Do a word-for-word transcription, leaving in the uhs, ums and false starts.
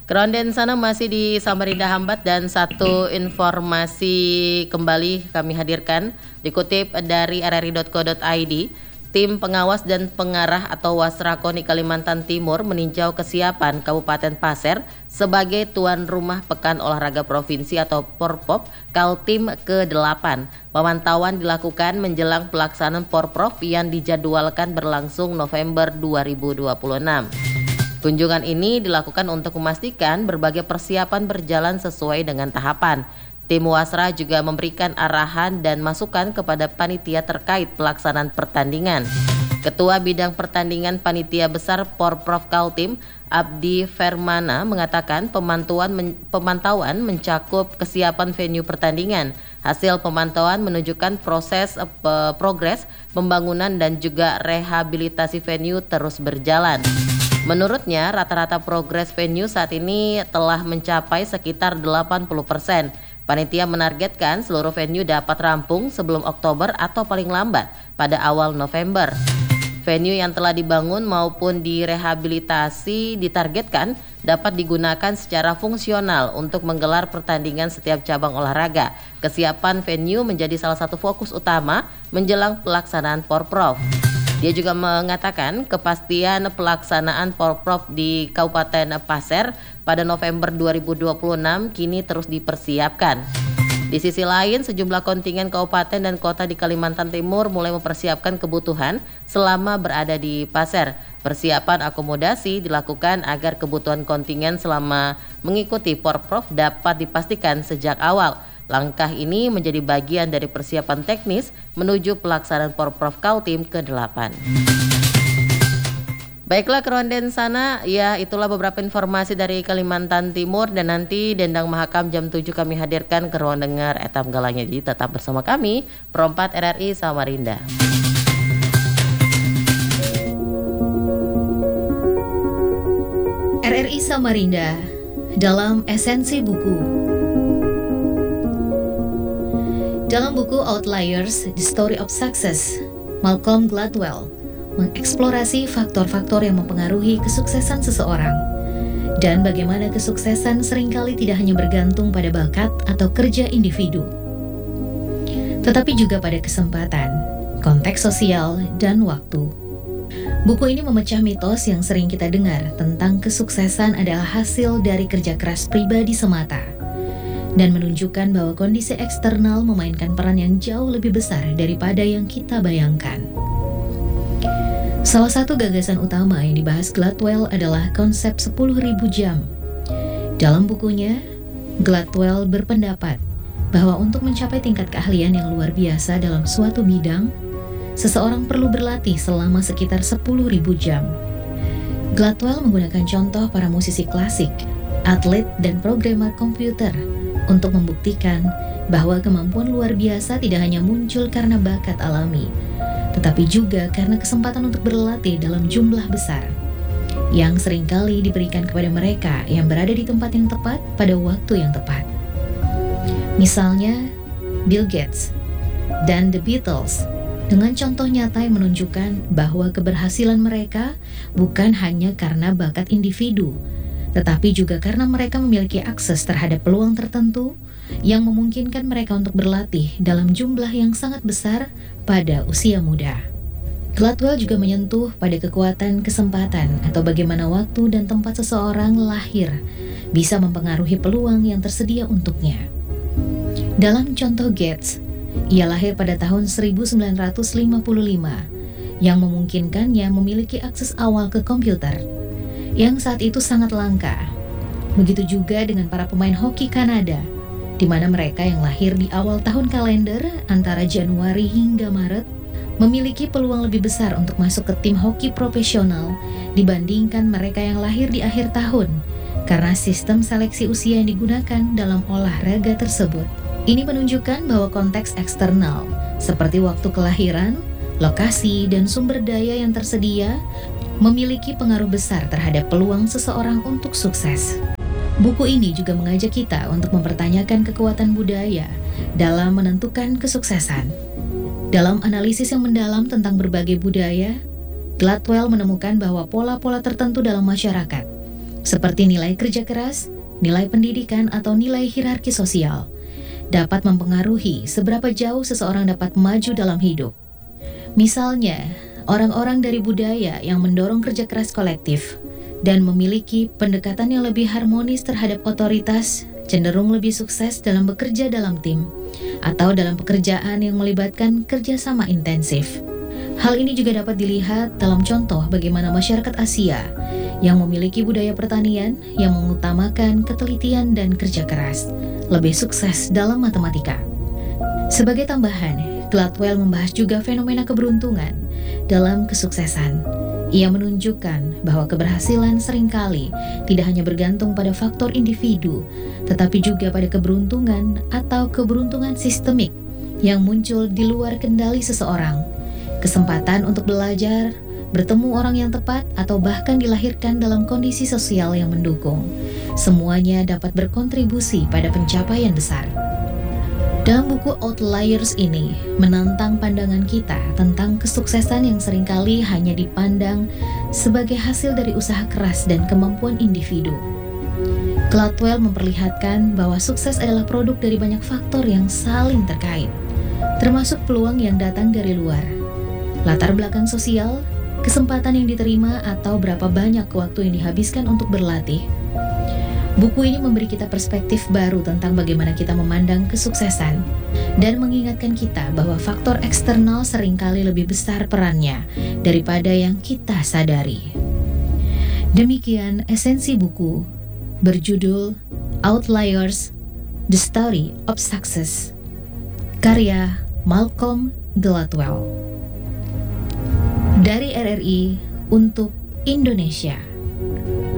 Keronden sana masih di Samarinda Hambat dan satu informasi kembali kami hadirkan dikutip dari r r i dot co dot i d. Tim pengawas dan pengarah atau Wasrakoni Kalimantan Timur meninjau kesiapan Kabupaten Pasir sebagai tuan rumah Pekan Olahraga Provinsi atau Porprov Kaltim kedelapan. Pemantauan dilakukan menjelang pelaksanaan Porprov yang dijadwalkan berlangsung November dua ribu dua puluh enam. Kunjungan ini dilakukan untuk memastikan berbagai persiapan berjalan sesuai dengan tahapan. Tim Wasra juga memberikan arahan dan masukan kepada panitia terkait pelaksanaan pertandingan. Ketua Bidang Pertandingan Panitia Besar Porprov Kaltim, Abdi Fermana, mengatakan pemantauan men- pemantauan mencakup kesiapan venue pertandingan. Hasil pemantauan menunjukkan proses uh, progres pembangunan dan juga rehabilitasi venue terus berjalan. Menurutnya, rata-rata progres venue saat ini telah mencapai sekitar delapan puluh persen. Panitia menargetkan seluruh venue dapat rampung sebelum Oktober atau paling lambat pada awal November. Venue yang telah dibangun maupun direhabilitasi ditargetkan dapat digunakan secara fungsional untuk menggelar pertandingan setiap cabang olahraga. Kesiapan venue menjadi salah satu fokus utama menjelang pelaksanaan Porprov. Dia juga mengatakan kepastian pelaksanaan Porprov di Kabupaten Pasir pada November dua ribu dua puluh enam kini terus dipersiapkan. Di sisi lain, sejumlah kontingen kabupaten dan kota di Kalimantan Timur mulai mempersiapkan kebutuhan selama berada di Pasir. Persiapan akomodasi dilakukan agar kebutuhan kontingen selama mengikuti Porprov dapat dipastikan sejak awal. Langkah ini menjadi bagian dari persiapan teknis menuju pelaksanaan Porprov Kaltim kedelapan. Baiklah Keronden sana, ya itulah beberapa informasi dari Kalimantan Timur dan nanti Dendang Mahakam jam tujuh kami hadirkan ke ruang dengar etam galanya. Jadi tetap bersama kami, Pro empat R R I Samarinda. R R I Samarinda dalam esensi buku. Dalam buku Outliers, The Story of Success, Malcolm Gladwell mengeksplorasi faktor-faktor yang mempengaruhi kesuksesan seseorang dan bagaimana kesuksesan seringkali tidak hanya bergantung pada bakat atau kerja individu, tetapi juga pada kesempatan, konteks sosial, dan waktu. Buku ini memecah mitos yang sering kita dengar tentang kesuksesan adalah hasil dari kerja keras pribadi semata, dan menunjukkan bahwa kondisi eksternal memainkan peran yang jauh lebih besar daripada yang kita bayangkan. Salah satu gagasan utama yang dibahas Gladwell adalah konsep sepuluh ribu jam. Dalam bukunya, Gladwell berpendapat bahwa untuk mencapai tingkat keahlian yang luar biasa dalam suatu bidang, seseorang perlu berlatih selama sekitar sepuluh ribu jam. Gladwell menggunakan contoh para musisi klasik, atlet, dan programmer komputer untuk membuktikan bahwa kemampuan luar biasa tidak hanya muncul karena bakat alami, tetapi juga karena kesempatan untuk berlatih dalam jumlah besar, yang seringkali diberikan kepada mereka yang berada di tempat yang tepat pada waktu yang tepat. Misalnya, Bill Gates dan The Beatles, dengan contoh nyata yang menunjukkan bahwa keberhasilan mereka bukan hanya karena bakat individu, tetapi juga karena mereka memiliki akses terhadap peluang tertentu yang memungkinkan mereka untuk berlatih dalam jumlah yang sangat besar pada usia muda. Gladwell juga menyentuh pada kekuatan kesempatan atau bagaimana waktu dan tempat seseorang lahir bisa mempengaruhi peluang yang tersedia untuknya. Dalam contoh Gates, ia lahir pada tahun seribu sembilan ratus lima puluh lima yang memungkinkannya memiliki akses awal ke komputer yang saat itu sangat langka. Begitu juga dengan para pemain hoki Kanada, di mana mereka yang lahir di awal tahun kalender antara Januari hingga Maret memiliki peluang lebih besar untuk masuk ke tim hoki profesional dibandingkan mereka yang lahir di akhir tahun karena sistem seleksi usia yang digunakan dalam olahraga tersebut. Ini menunjukkan bahwa konteks eksternal seperti waktu kelahiran, lokasi, dan sumber daya yang tersedia memiliki pengaruh besar terhadap peluang seseorang untuk sukses. Buku ini juga mengajak kita untuk mempertanyakan kekuatan budaya dalam menentukan kesuksesan. Dalam analisis yang mendalam tentang berbagai budaya, Gladwell menemukan bahwa pola-pola tertentu dalam masyarakat seperti nilai kerja keras, nilai pendidikan, atau nilai hierarki sosial, dapat mempengaruhi seberapa jauh seseorang dapat maju dalam hidup. Misalnya, orang-orang dari budaya yang mendorong kerja keras kolektif dan memiliki pendekatan yang lebih harmonis terhadap otoritas cenderung lebih sukses dalam bekerja dalam tim atau dalam pekerjaan yang melibatkan kerjasama intensif. Hal ini juga dapat dilihat dalam contoh bagaimana masyarakat Asia yang memiliki budaya pertanian yang mengutamakan ketelitian dan kerja keras lebih sukses dalam matematika. Sebagai tambahan, Gladwell membahas juga fenomena keberuntungan dalam kesuksesan. Ia menunjukkan bahwa keberhasilan seringkali tidak hanya bergantung pada faktor individu, tetapi juga pada keberuntungan atau keberuntungan sistemik yang muncul di luar kendali seseorang. Kesempatan untuk belajar, bertemu orang yang tepat, atau bahkan dilahirkan dalam kondisi sosial yang mendukung. Semuanya dapat berkontribusi pada pencapaian besar. Dalam buku Outliers ini menantang pandangan kita tentang kesuksesan yang seringkali hanya dipandang sebagai hasil dari usaha keras dan kemampuan individu. Gladwell memperlihatkan bahwa sukses adalah produk dari banyak faktor yang saling terkait, termasuk peluang yang datang dari luar, latar belakang sosial, kesempatan yang diterima, atau berapa banyak waktu yang dihabiskan untuk berlatih. Buku ini memberi kita perspektif baru tentang bagaimana kita memandang kesuksesan dan mengingatkan kita bahwa faktor eksternal seringkali lebih besar perannya daripada yang kita sadari. Demikian esensi buku berjudul Outliers: The Story of Success, karya Malcolm Gladwell. Dari R R I untuk Indonesia.